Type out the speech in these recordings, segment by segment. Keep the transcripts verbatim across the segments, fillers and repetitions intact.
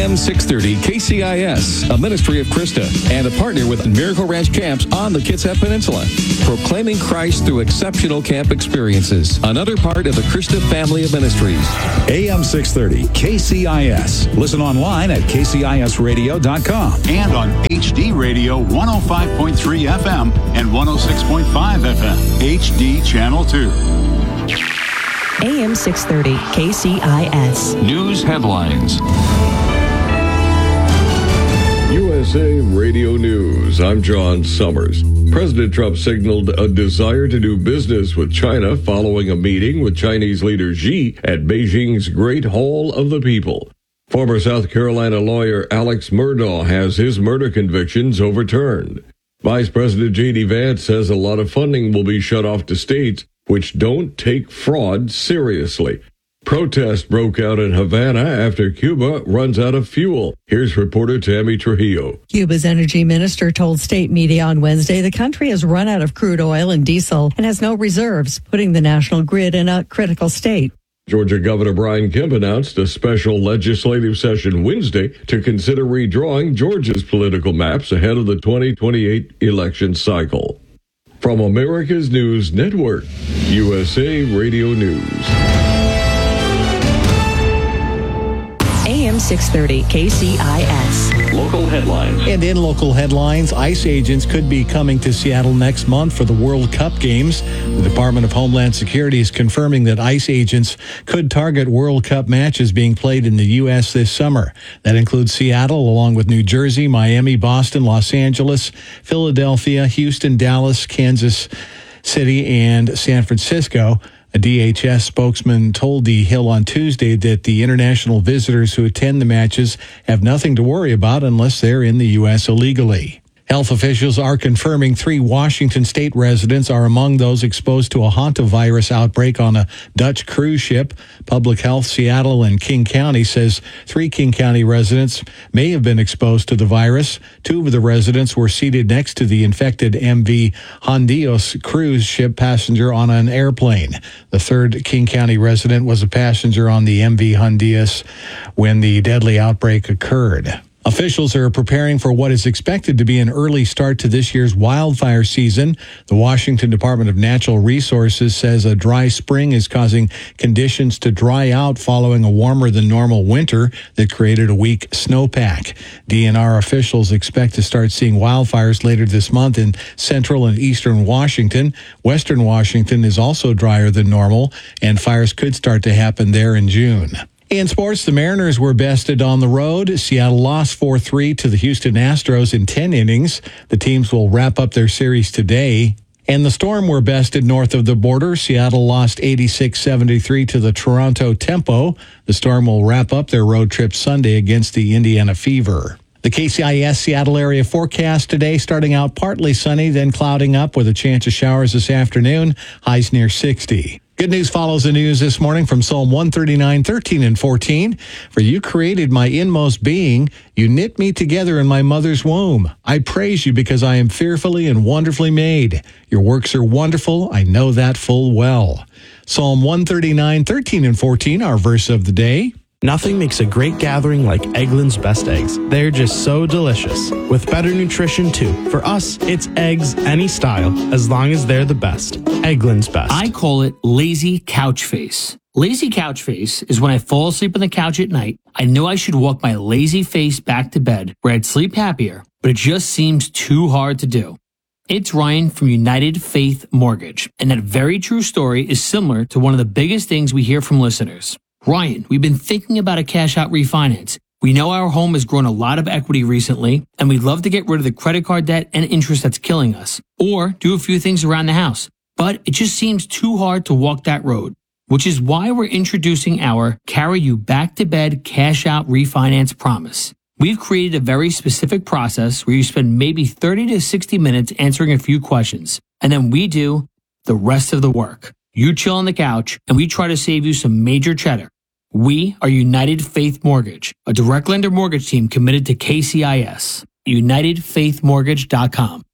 M six thirty K C I S, a ministry of Krista, and a partner with Miracle Ranch Camps on the Kitsap Peninsula. Proclaiming Christ through exceptional camp experiences. Another part of the Krista family of ministries. A M six thirty K C I S. Listen online at K C I S radio dot com. And on H D Radio one oh five point three F M and one oh six point five F M. H D Channel two. A M six thirty K C I S. News headlines. U S A Radio News. I'm John Summers. President Trump signaled a desire to do business with China following a meeting with Chinese leader Xi at Beijing's Great Hall of the People. Former South Carolina lawyer Alex Murdaugh has his murder convictions overturned. Vice President J D Vance says a lot of funding will be shut off to states which don't take fraud seriously. Protests broke out in Havana after Cuba runs out of fuel. Here's reporter Tammy Trujillo. Cuba's energy minister told state media on Wednesday the country has run out of crude oil and diesel and has no reserves, putting the national grid in a critical state. Georgia Governor Brian Kemp announced a special legislative session Wednesday to consider redrawing Georgia's political maps ahead of the twenty twenty-eight election cycle. From America's News Network, U S A Radio News. A M six thirty K C I S. Local headlines. And in local headlines, ICE agents could be coming to Seattle next month for the World Cup games. The Department of Homeland Security is confirming that ICE agents could target World Cup matches being played in the U S this summer. That includes Seattle, along with New Jersey, Miami, Boston, Los Angeles, Philadelphia, Houston, Dallas, Kansas City, and San Francisco. A D H S spokesman told The Hill on Tuesday that the international visitors who attend the matches have nothing to worry about unless they're in the U S illegally. Health officials are confirming three Washington state residents are among those exposed to a hantavirus outbreak on a Dutch cruise ship. Public Health Seattle and King County says three King County residents may have been exposed to the virus. Two of the residents were seated next to the infected M V Hondios cruise ship passenger on an airplane. The third King County resident was a passenger on the M V Hondios when the deadly outbreak occurred. Officials are preparing for what is expected to be an early start to this year's wildfire season. The Washington Department of Natural Resources says a dry spring is causing conditions to dry out following a warmer than normal winter that created a weak snowpack. D N R officials expect to start seeing wildfires later this month in central and eastern Washington. Western Washington is also drier than normal, and fires could start to happen there in June. In sports, the Mariners were bested on the road. Seattle lost four three to the Houston Astros in ten innings. The teams will wrap up their series today. And the Storm were bested north of the border. Seattle lost eighty-six seventy-three to the Toronto Tempo. The Storm will wrap up their road trip Sunday against the Indiana Fever. The K C I S Seattle area forecast today, starting out partly sunny, then clouding up with a chance of showers this afternoon. Highs near sixty. Good news follows the news this morning from Psalm one thirty-nine, thirteen and fourteen. For you created my inmost being. You knit me together in my mother's womb. I praise you because I am fearfully and wonderfully made. Your works are wonderful. I know that full well. Psalm one thirty-nine, thirteen and fourteen, our verse of the day. Nothing makes a great gathering like Eggland's Best Eggs. They're just so delicious, with better nutrition too. For us, it's eggs any style, as long as they're the best. Eggland's Best. I call it lazy couch face. Lazy couch face is when I fall asleep on the couch at night. I know I should walk my lazy face back to bed, where I'd sleep happier, but it just seems too hard to do. It's Ryan from United Faith Mortgage, and that very true story is similar to one of the biggest things we hear from listeners. Ryan, we've been thinking about a cash-out refinance. We know our home has grown a lot of equity recently, and we'd love to get rid of the credit card debt and interest that's killing us, or do a few things around the house. But it just seems too hard to walk that road, which is why we're introducing our Carry You Back to Bed Cash-Out Refinance Promise. We've created a very specific process where you spend maybe thirty to sixty minutes answering a few questions, and then we do the rest of the work. You chill on the couch, and we try to save you some major cheddar. We are United Faith Mortgage, a direct lender mortgage team committed to K C I S. United Faith Mortgage dot com.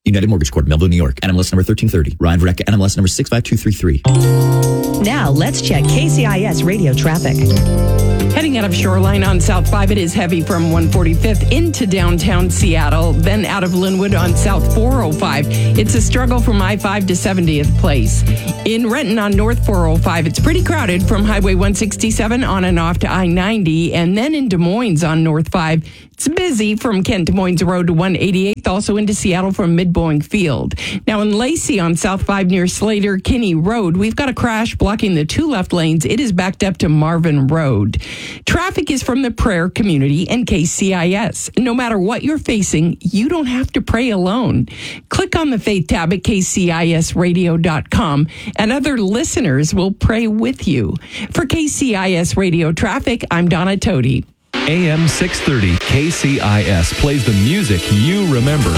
United Mortgage Corp, Melville, New York. N M L S number thirteen thirty. Ryan Verrecka, N M L S number six five two three three. Now let's check K C I S radio traffic. Heading out of Shoreline on South five, it is heavy from one forty-fifth into downtown Seattle, then out of Linwood on South four oh five. It's a struggle from I five to seventieth Place. In Renton on North four oh five, it's pretty crowded from Highway one sixty-seven on and off to I ninety, and then in Des Moines on North five. It's busy from Kent Des Moines Road to one eighty-eighth, also into Seattle from Mid-Boeing Field. Now in Lacey on South five near Slater Kinney Road, we've got a crash blocking the two left lanes. It is backed up to Marvin Road. Traffic is from the prayer community and K C I S. No matter what you're facing, you don't have to pray alone. Click on the Faith tab at K C I S radio dot com and other listeners will pray with you. For K C I S Radio Traffic, I'm Donna Toti. A M six thirty K C I S plays the music you remember.